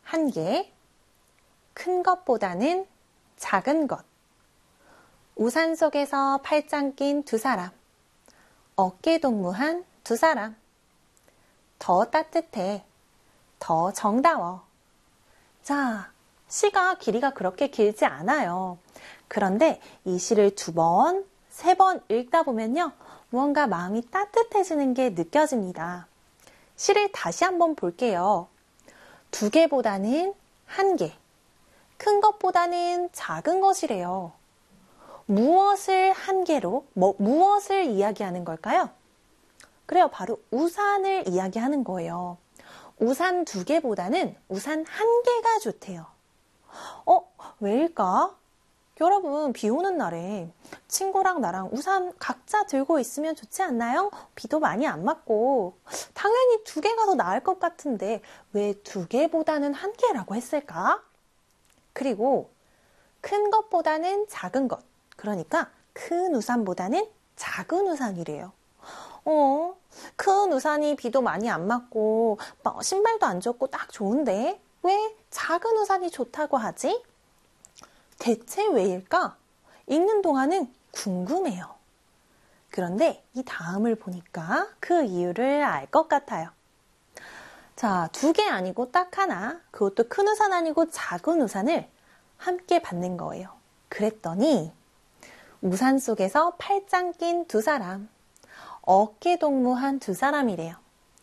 한 개, 큰 것보다는 작은 것. 우산 속에서 팔짱 낀 두 사람. 어깨 동무한 두 사람. 더 따뜻해. 더 정다워. 자, 시가 길이가 그렇게 길지 않아요. 그런데 이 시를 2번, 3번 읽다 보면요. 무언가 마음이 따뜻해지는 게 느껴집니다. 시를 다시 한번 볼게요. 2개보다는 1개. 큰 것보다는 작은 것이래요. 무엇을 1개로, 무엇을 이야기하는 걸까요? 그래요. 바로 우산을 이야기하는 거예요. 우산 2개보다는 우산 1개가 좋대요. 왜일까? 여러분, 비 오는 날에 친구랑 나랑 우산 각자 들고 있으면 좋지 않나요? 비도 많이 안 맞고 당연히 2개가 더 나을 것 같은데 왜 2개보다는 1개라고 했을까? 그리고 큰 것보다는 작은 것, 그러니까 큰 우산보다는 작은 우산이래요. 큰 우산이 비도 많이 안 맞고 신발도 안 젖고 딱 좋은데 왜 작은 우산이 좋다고 하지? 대체 왜일까? 읽는 동안은 궁금해요. 그런데 이 다음을 보니까 그 이유를 알 것 같아요. 자, 2개 아니고 딱 하나, 그것도 큰 우산 아니고 작은 우산을 함께 받는 거예요. 그랬더니 우산 속에서 팔짱 낀 두 사람, 어깨 동무한 두 사람이래요.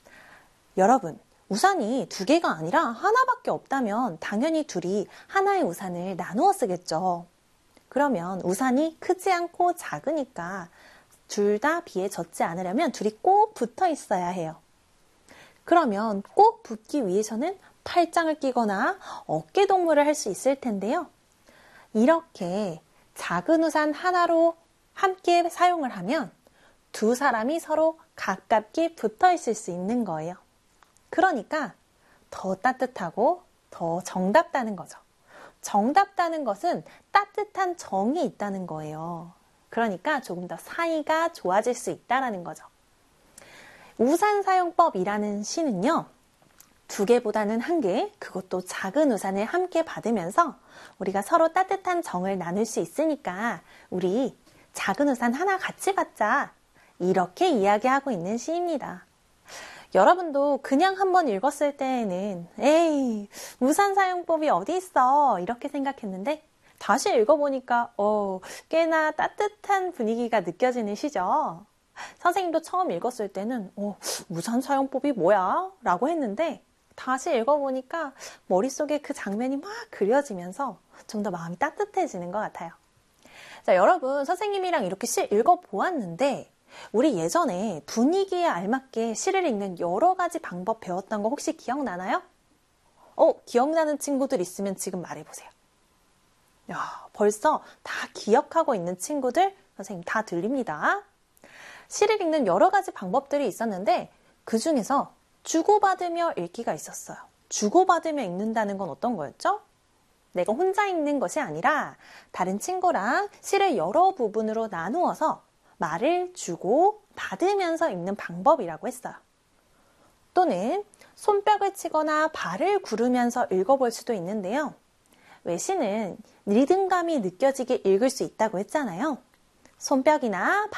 여러분, 우산이 2개가 아니라 하나밖에 없다면 당연히 둘이 하나의 우산을 나누어 쓰겠죠. 그러면 우산이 크지 않고 작으니까 둘 다 비에 젖지 않으려면 둘이 꼭 붙어 있어야 해요. 그러면 꼭 붙기 위해서는 팔짱을 끼거나 어깨 동무를 할 수 있을 텐데요. 이렇게 작은 우산 하나로 함께 사용을 하면 두 사람이 서로 가깝게 붙어 있을 수 있는 거예요. 그러니까 더 따뜻하고 더 정답다는 거죠. 정답다는 것은 따뜻한 정이 있다는 거예요. 그러니까 조금 더 사이가 좋아질 수 있다는 거죠. 우산 사용법이라는 시는요. 2개보다는 1개, 그것도 작은 우산을 함께 받으면서 우리가 서로 따뜻한 정을 나눌 수 있으니까 우리 작은 우산 하나 같이 받자. 이렇게 이야기하고 있는 시입니다. 여러분도 그냥 한번 읽었을 때에는 에이, 우산 사용법이 어디 있어? 이렇게 생각했는데 다시 읽어보니까 꽤나 따뜻한 분위기가 느껴지는 시죠. 선생님도 처음 읽었을 때는 우산 사용법이 뭐야? 라고 했는데 다시 읽어보니까 머릿속에 그 장면이 막 그려지면서 좀 더 마음이 따뜻해지는 것 같아요. 자, 여러분, 선생님이랑 이렇게 시 읽어보았는데 우리 예전에 분위기에 알맞게 시를 읽는 여러 가지 방법 배웠던 거 혹시 기억나나요? 기억나는 친구들 있으면 지금 말해보세요. 야, 벌써 다 기억하고 있는 친구들 선생님 다 들립니다. 시를 읽는 여러 가지 방법들이 있었는데 그 중에서 주고받으며 읽기가 있었어요. 주고받으며 읽는다는 건 어떤 거였죠? 내가 혼자 읽는 것이 아니라 다른 친구랑 시를 여러 부분으로 나누어서 말을 주고 받으면서 읽는 방법이라고 했어요. 또는 손뼉을 치거나 발을 구르면서 읽어볼 수도 있는데요. 왜 시는 리듬감이 느껴지게 읽을 수 있다고 했잖아요. 손뼉을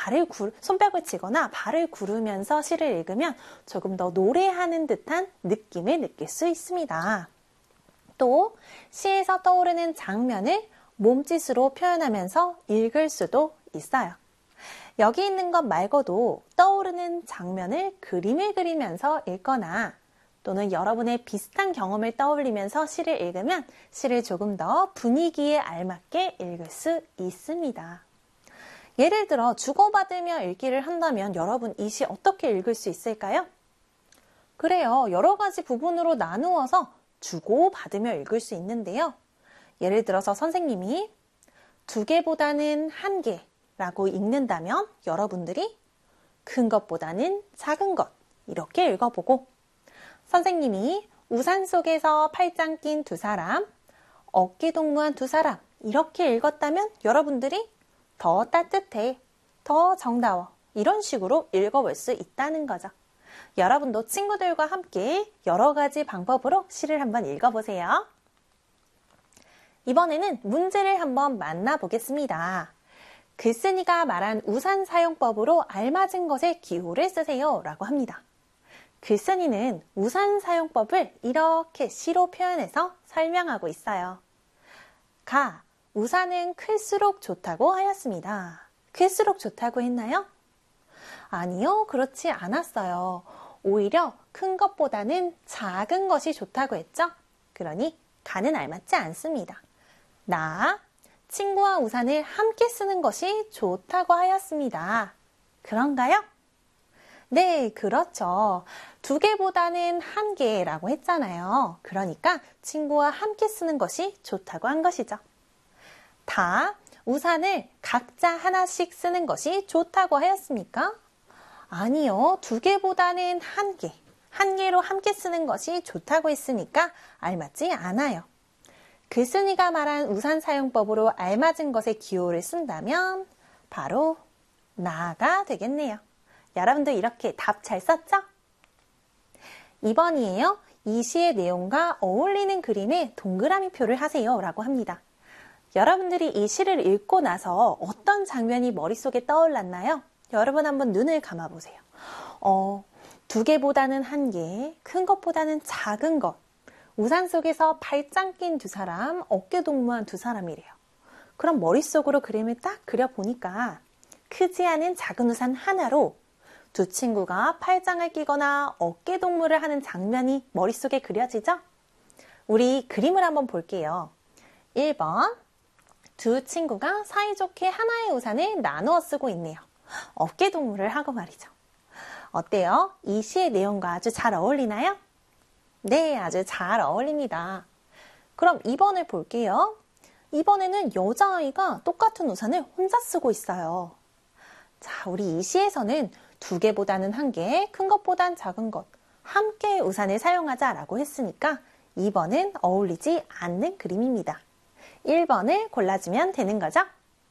치거나 발을 구르면서 시를 읽으면 조금 더 노래하는 듯한 느낌을 느낄 수 있습니다. 또 시에서 떠오르는 장면을 몸짓으로 표현하면서 읽을 수도 있어요. 여기 있는 것 말고도 떠오르는 장면을 그림을 그리면서 읽거나 또는 여러분의 비슷한 경험을 떠올리면서 시를 읽으면 시를 조금 더 분위기에 알맞게 읽을 수 있습니다. 예를 들어 주고받으며 읽기를 한다면 여러분 이 시 어떻게 읽을 수 있을까요? 그래요. 여러 가지 부분으로 나누어서 주고받으며 읽을 수 있는데요. 예를 들어서 선생님이 2개보다는 1개 라고 읽는다면 여러분들이 큰 것보다는 작은 것 이렇게 읽어보고 선생님이 우산 속에서 팔짱 낀 두 사람, 어깨 동무한 두 사람 이렇게 읽었다면 여러분들이 더 따뜻해, 더 정다워 이런 식으로 읽어볼 수 있다는 거죠. 여러분도 친구들과 함께 여러 가지 방법으로 시를 한번 읽어보세요. 이번에는 문제를 한번 만나보겠습니다. 글쓴이가 말한 우산 사용법으로 알맞은 것에 기호를 쓰세요 라고 합니다. 글쓴이는 우산 사용법을 이렇게 시로 표현해서 설명하고 있어요. 가, 우산은 클수록 좋다고 하였습니다. 클수록 좋다고 했나요? 아니요, 그렇지 않았어요. 오히려 큰 것보다는 작은 것이 좋다고 했죠? 그러니 가는 알맞지 않습니다. 나, 친구와 우산을 함께 쓰는 것이 좋다고 하였습니다. 그런가요? 네, 그렇죠. 2개보다는 1개라고 했잖아요. 그러니까 친구와 함께 쓰는 것이 좋다고 한 것이죠. 다 우산을 각자 하나씩 쓰는 것이 좋다고 하였습니까? 아니요, 2개보다는 1개. 1개로 함께 쓰는 것이 좋다고 했으니까 알맞지 않아요. 글쓴이가 말한 우산 사용법으로 알맞은 것에 기호를 쓴다면 바로 나가 되겠네요. 여러분들 이렇게 답 잘 썼죠? 2번이에요. 이 시의 내용과 어울리는 그림에 동그라미 표를 하세요 라고 합니다. 여러분들이 이 시를 읽고 나서 어떤 장면이 머릿속에 떠올랐나요? 여러분 한번 눈을 감아보세요. 2개보다는 1개, 큰 것보다는 작은 것, 우산 속에서 발짱 낀 2사람, 어깨 동무한 2사람이래요. 그럼 머릿속으로 그림을 딱 그려보니까 크지 않은 작은 우산 하나로 2 친구가 팔짱을 끼거나 어깨 동무를 하는 장면이 머릿속에 그려지죠? 우리 그림을 한번 볼게요. 1번, 2 친구가 사이좋게 하나의 우산을 나누어 쓰고 있네요. 어깨 동무를 하고 말이죠. 어때요? 이 시의 내용과 아주 잘 어울리나요? 네, 아주 잘 어울립니다. 그럼 2번을 볼게요. 2번에는 여자아이가 똑같은 우산을 혼자 쓰고 있어요. 자, 우리 이 시에서는 2개보다는 1개, 큰 것보단 작은 것, 함께 우산을 사용하자라고 했으니까 2번은 어울리지 않는 그림입니다. 1번을 골라주면 되는 거죠?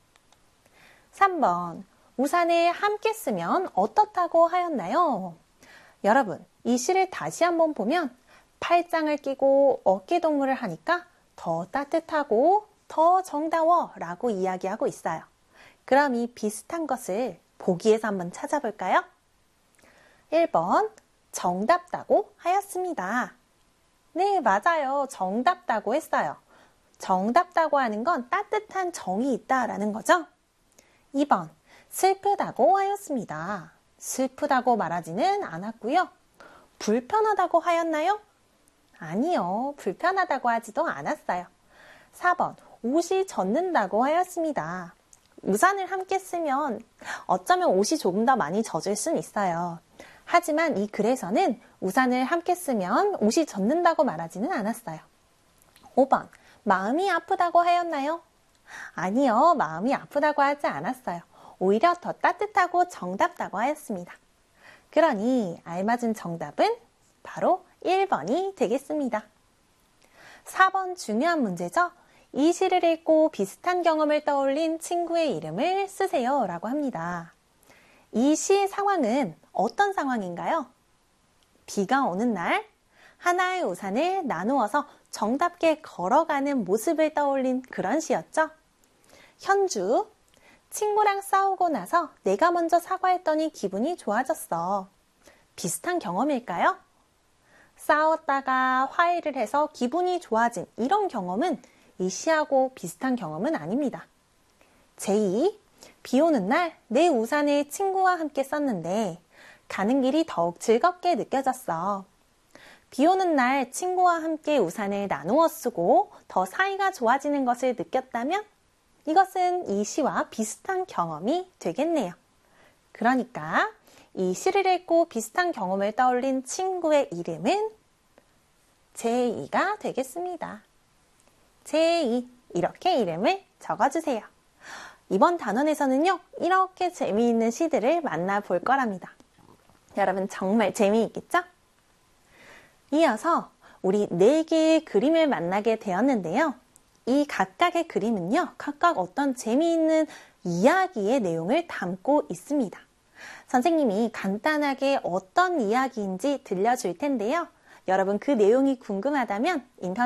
3번, 우산을 함께 쓰면 어떻다고 하였나요? 여러분, 이 시를 다시 한번 보면 팔짱을 끼고 어깨 동무를 하니까 더 따뜻하고 더 정다워 라고 이야기하고 있어요. 그럼 이 비슷한 것을 보기에서 한번 찾아볼까요? 1번, 정답다고 하였습니다. 네, 맞아요. 정답다고 했어요. 정답다고 하는 건 따뜻한 정이 있다라는 거죠. 2번, 슬프다고 하였습니다. 슬프다고 말하지는 않았고요. 불편하다고 하였나요? 아니요, 불편하다고 하지도 않았어요. 4번, 옷이 젖는다고 하였습니다. 우산을 함께 쓰면 어쩌면 옷이 조금 더 많이 젖을 순 있어요. 하지만 이 글에서는 우산을 함께 쓰면 옷이 젖는다고 말하지는 않았어요. 5번, 마음이 아프다고 하였나요? 아니요, 마음이 아프다고 하지 않았어요. 오히려 더 따뜻하고 정답다고 하였습니다. 그러니 알맞은 정답은 바로 1번이 되겠습니다. 4번 중요한 문제죠. 이 시를 읽고 비슷한 경험을 떠올린 친구의 이름을 쓰세요 라고 합니다. 이 시의 상황은 어떤 상황인가요? 비가 오는 날 하나의 우산을 나누어서 정답게 걸어가는 모습을 떠올린 그런 시였죠. 현주, 친구랑 싸우고 나서 내가 먼저 사과했더니 기분이 좋아졌어. 비슷한 경험일까요? 싸웠다가 화해를 해서 기분이 좋아진 이런 경험은 이 시하고 비슷한 경험은 아닙니다. 제2, 비 오는 날 내 우산을 친구와 함께 썼는데 가는 길이 더욱 즐겁게 느껴졌어. 비 오는 날 친구와 함께 우산을 나누어 쓰고 더 사이가 좋아지는 것을 느꼈다면 이것은 이 시와 비슷한 경험이 되겠네요. 그러니까 이 시를 읽고 비슷한 경험을 떠올린 친구의 이름은 제2가 되겠습니다. 제2, 이렇게 이름을 적어주세요. 이번 단원에서는요, 이렇게 재미있는 시들을 만나볼 거랍니다. 여러분 정말 재미있겠죠? 이어서 우리 4개의 그림을 만나게 되었는데요. 이 각각의 그림은요, 각각 어떤 재미있는 이야기의 내용을 담고 있습니다. 선생님이 간단하게 어떤 이야기인지 들려줄 텐데요. 여러분 그 내용이 궁금하다면 인터넷